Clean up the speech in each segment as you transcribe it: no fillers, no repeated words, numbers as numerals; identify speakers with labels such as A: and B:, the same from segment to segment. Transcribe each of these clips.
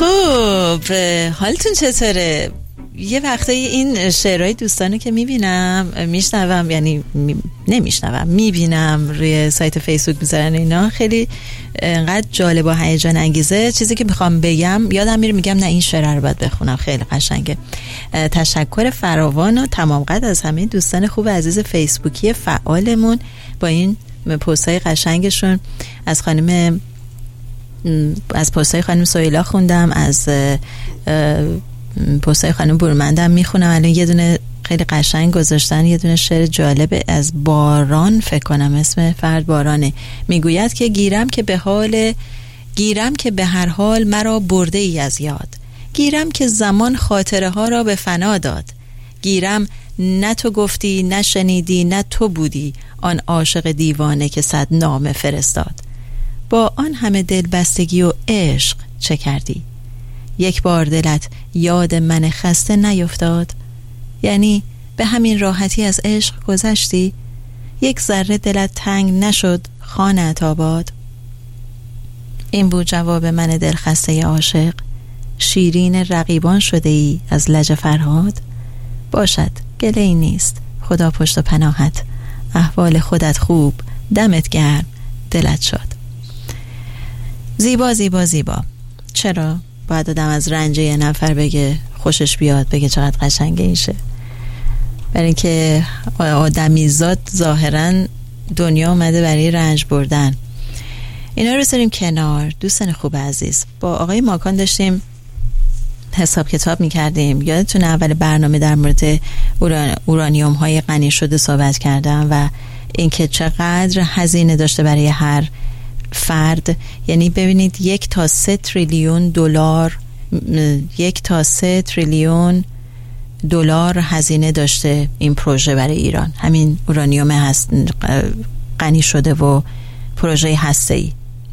A: خوب، حالتون چطوره؟ یه وقتایی این شعرهای دوستانو که میشنوم یعنی نمیشنوم، میبینم روی سایت فیسبوک میذارن، اینا خیلی انقدر جالب و هیجان انگیزه. چیزی که میخوام بگم یادم میره میگم نه این شعر رو باید بخونم، خیلی قشنگه. تشکر فراوان و تمام قد از همه دوستان خوب عزیز فیسبوکی فعالمون با این پست‌های قشنگشون. از پست‌های خانم سویلا خوندم، از پست‌های خانم بورمندم میخونم. الان یه دونه خیلی قشنگ گذاشتن، یه دونه شعر جالب از باران، فکر کنم اسم فرد بارانه، میگوید که گیرم که به هر حال مرا برده ای از یاد، گیرم که زمان خاطره ها را به فنا داد، گیرم نه تو گفتی نه شنیدی نه تو بودی آن عاشق دیوانه که 100 نامه فرستاد، با آن همه دلبستگی و عشق چه کردی؟ یک بار دلت یاد من خسته نیفتاد؟ یعنی به همین راحتی از عشق گذشتی؟ یک ذره دلت تنگ نشد خانه‌ات آباد؟ این بود جواب من دلخسته عاشق. شیرین رقیبان شده ای از لج فرهاد؟ باشد گله ای نیست، خدا پشت و پناهت، احوال خودت خوب، دمت گرم، دلت شاد. زیبا زیبا زیبا. چرا باید آدم از رنج یه نفر بگه خوشش بیاد، بگه چقدر قشنگه این شعر؟ برای اینکه آدمیزاد ظاهرا دنیا اومده برای رنج بردن. اینا رو سریم کنار. دوستان خوب عزیز، با آقای ماکان داشتیم حساب کتاب میکردیم. یادتونه اول برنامه در مورد اورانیوم های غنی شده صحبت کردم و اینکه چقدر هزینه داشته برای هر فرد. یعنی ببینید 1 تا 3 تریلیون دلار، 1 تا 3 تریلیون دلار هزینه داشته این پروژه برای ایران، همین اورانیوم هست غنی شده و پروژه هسته‌ای.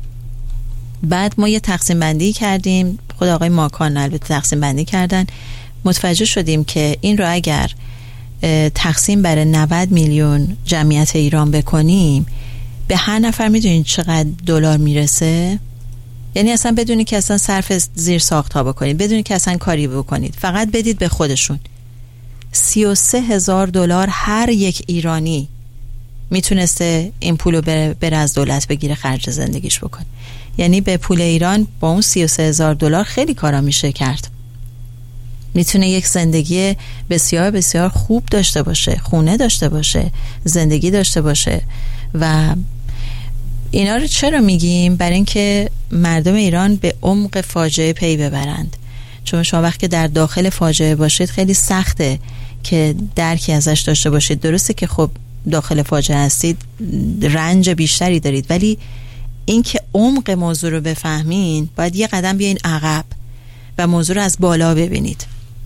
A: بعد ما یه تقسیم بندی کردیم، خود آقای ماکان البته تقسیم بندی کردن، متوجه شدیم که این رو اگر تقسیم بر 90 میلیون جمعیت ایران بکنیم به هر نفر میدونید چقدر دلار میرسه؟ یعنی اصلا بدونی که اصلا صرف زیر ساخت ها بکنید، بدونی که اصلا کاری بکنید، فقط بدید به خودشون. 33,000 دلار هر یک ایرانی میتونسته این پولو بره از دولت بگیره خرج زندگیش بکنه. یعنی به پول ایران با اون 33,000 دلار خیلی کارا میشه کرد. میتونه یک زندگی بسیار بسیار خوب داشته باشه، خونه داشته باشه، زندگی داشته باشه. و اینا رو چرا میگیم؟ برای اینکه مردم ایران به عمق فاجعه پی ببرند. چون شما وقتی در داخل فاجعه باشید خیلی سخته که درکی ازش داشته باشید. درسته که خب داخل فاجعه هستید، رنج بیشتری دارید، ولی اینکه عمق موضوع رو بفهمین باید یه قدم بیاین عقب و موضوع رو از بالا ببینید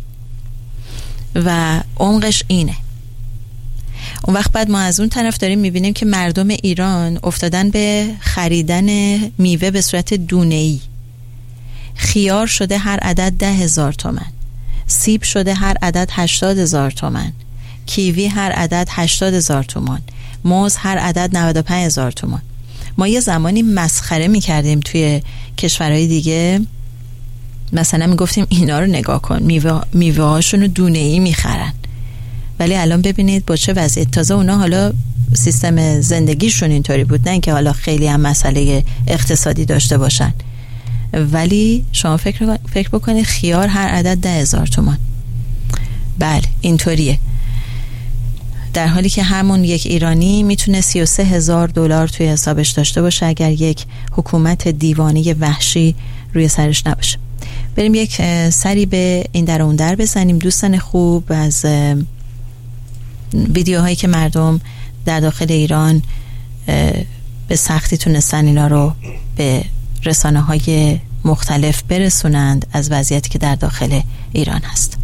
A: و عمقش اینه. اون وقت بعد ما از اون طرف داریم میبینیم که مردم ایران افتادن به خریدن میوه به صورت دونه‌ای. خیار شده هر عدد 10,000 تومان، سیب شده هر عدد 80,000 تومان، کیوی هر عدد 80,000 تومان، موز هر عدد 95,000 تومان. ما یه زمانی مسخره میکردیم توی کشورهای دیگه، مثلا میگفتیم اینا رو نگاه کن، میوه هاشون رو دونه‌ای میخرن، ولی الان ببینید با چه وضعیت. تازه اونا حالا سیستم زندگیشون اینطوری بود، نه اینکه حالا خیلی هم مسئله اقتصادی داشته باشن، ولی شما فکر بکنید خیار هر عدد 10,000 تومان. بله اینطوریه، در حالی که همون یک ایرانی میتونه 33,000 دلار توی حسابش داشته باشه اگر یک حکومت دیوانه وحشی روی سرش نباشه. بریم یک سری به این در اون در بزنیم دوستان خوب، از ویدیوهایی که مردم در داخل ایران به سختی تونستن اینا رو به رسانه‌های مختلف برسونند از وضعیتی که در داخل ایران هست.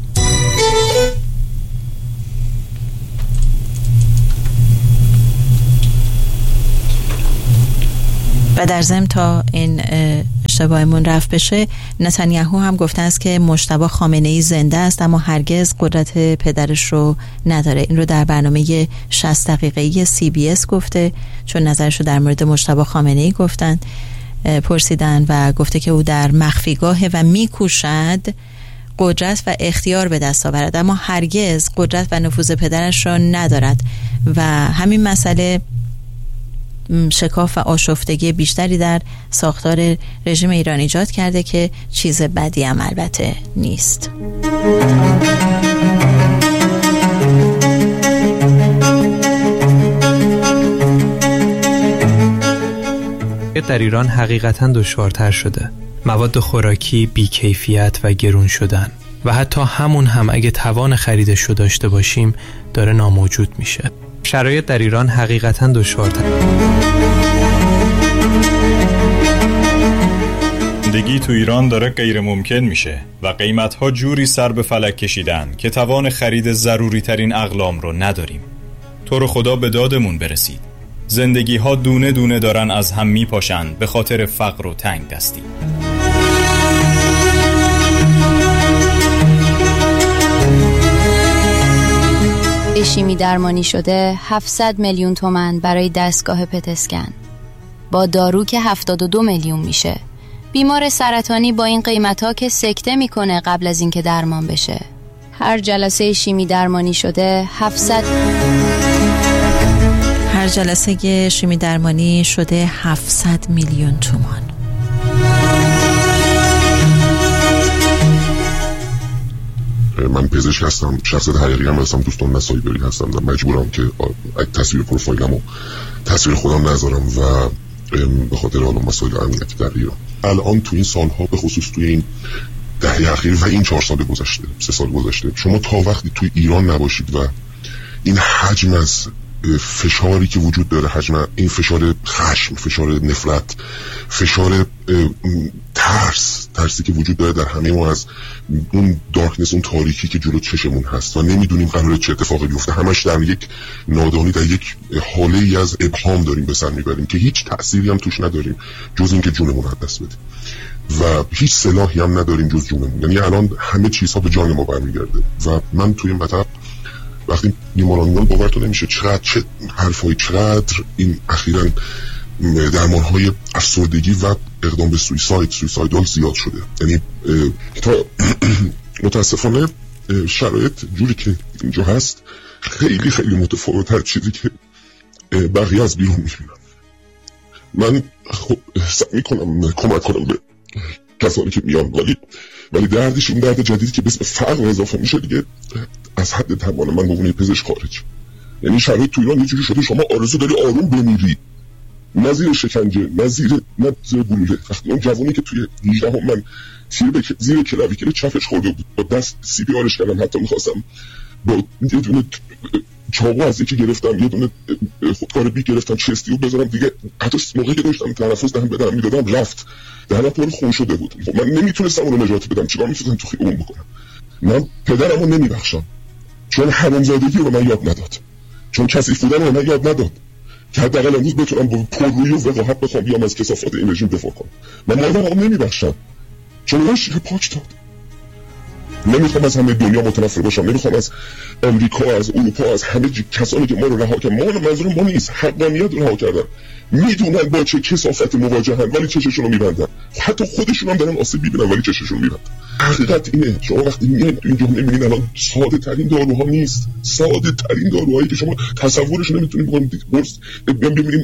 A: و در ضمن تا این اشتباهمون رفع بشه، نتانیاهو هم گفته است که مجتبی خامنه‌ای زنده است اما هرگز قدرت پدرش رو نداره. این رو در برنامه 60 دقیقه‌ای CBS گفته، چون نظرش رو در مورد مجتبی خامنه‌ای گفتن. پرسیدن و گفته که او در مخفیگاهه و میکوشد قدرت و اختیار به دست آورد، اما هرگز قدرت و نفوذ پدرش را ندارد و همین مسئله شکاف و آشفتگی بیشتری در ساختار رژیم ایران ایجاد کرده که چیز بدی هم البته نیست.
B: در ایران حقیقتاً دشوارتر شده. مواد خوراکی بی‌کیفیت و گرون شدن و حتی همون هم اگه توان خریدش رو داشته باشیم داره ناموجود میشه. شرایط در ایران حقیقتاً دشوارتر.
C: زندگی تو ایران داره غیر ممکن میشه و قیمت‌ها جوری سر به فلک کشیدن که توان خرید ضروری ترین اقلام رو نداریم. تو رو خدا به دادمون برسید. زندگی ها دونه دونه دارن از هم میپاشن به خاطر فقر و تنگ دستی.
D: شیمی درمانی شده 700 میلیون تومان برای دستگاه پتسکن، با دارو که 72 میلیون میشه. بیمار سرطانی با این قیمتا که سکته میکنه قبل از اینکه درمان بشه. هر جلسه شیمی درمانی شده 700
A: هر جلسه شیمی درمانی شده 700 میلیون تومان.
E: من پزشک هستم، شخصیت حقیقی هم هستم، دوستان نسایبری هستم و مجبورم که تصویر پروفایلم و تصویر خودم نذارم و به خاطر حالا مسائل امنیتی در ایران. الان تو این سالها به خصوص توی این دهه اخیر و این 4 سال گذشته 3 سال گذشته شما تا وقتی توی ایران نباشید و این حجم از فشاری که وجود داره، حجم این فشار خشم، فشار نفرت، فشار ترسی که وجود داره در همه ما از اون دارکنس، اون تاریکی که جلو چشمون هست و نمیدونیم قراره چه اتفاقی بیفته، همش در یک نادانی، در یک حاله‌ای از ابهام داریم به سر میبریم که هیچ تأثیری هم توش نداریم جز اینکه جونمون از دست بدیم و هیچ سلاحی هم نداریم جز جونمون. یعنی الان همه چیزها به جان ما برمیگرده و من توی این مطلب وقتی بیماران میان باورتون نمیشه چه حرفای چقدر این اخیراً درمانهای افسردگی و اقدام به سویسایدال زیاد شده. یعنی متاسفانه شرایط جوری که اینجا هست خیلی خیلی متفاوت‌تر چیزی که بقیه از بیرون میبینن. من سعی میکنم کمک کنم به کسانی که میان ولی دردش این درد جدیدی که به اسم فقر اضافه میشه دیگه از حد توان من به عنوان پزشک خارج. یعنی شرایط تو ایران یه جوری شده شما آرزو داری آروم بمیری، نه زیر شکنجه، نه زیر گلوله. وقتی اون جوانی که توی 18 من زیر کلاویکر چپش خورده بود با دست سی پی آرش کردم، حتی میخواستم با یه دونه چاقو از یکی گرفتم، یه دونه خودکار بی گرفتم چستی رو بذارم دیگه، حتی موقعی که داشتم تنفس دهم بدم میدادم رفت دهنم پر خون شده بود. من نمیتونستم اون رو نجات بدم، چیکار میتونستم تو خیابون بکنم؟ من پدرمو نمیبخشم چون حرامزادگی رو من یاد نداد، چون کثیف بودن رو من یاد نداد که حداقل امروز بتونم با پررویی و وقاحت بخوام بیام از کثافات این رژیم دفاع کنم. من مادرمو نمیبخشم چون اون شیر پاک داد. نمیخوام از همه دنیا متنفر باشم، نمیخوام از امریکا، از اروپا، از همه کسانی که ما رو رها کردن. ما منظور ما نیست، حقانیت رو رها کردن، میدونن با چه کثافت مواجهن ولی چششون رو میبندن، حتی خودشون هم دارن آسیب میبینن ولی چششون رو میبندن. حقیقت اینه. شما وقتی میایین تو این جمله میبینین الان ساده ترین داروها نیست، ساده ترین داروهایی که شما تصورش نمیتونید بکنید. ببینیم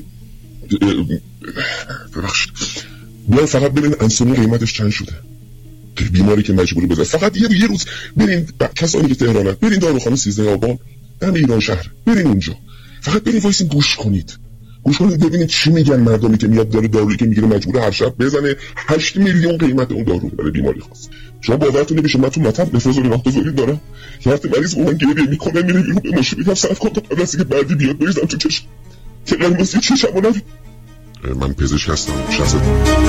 E: ببخشید بیاین فقط ببینید انسولین قیمتش چند شده، بیماری که مجبوری بزنه. فقط یه روز برین کسانی که تهرانن، برین داروخانه 13 آبان دم ایران شهر، برین اونجا فقط برین وایسین گوش کنید ببینید چی میگن مردمی که میاد دارویی که میگیره مجبور هر شب بزنه 8 میلیون قیمت اون دارو برای بیماری خاص. شما باورتون نمیشه من تو مطب نفوذ بزرگی دارم که وقتی مریض با من گریه میکنه میره بیرون به ماشین میگم صرف کن تا قبل از اینکه بعدی بیاد بریزم تو چشم که قرمزی چشمو نبینه. من پزشک هستم،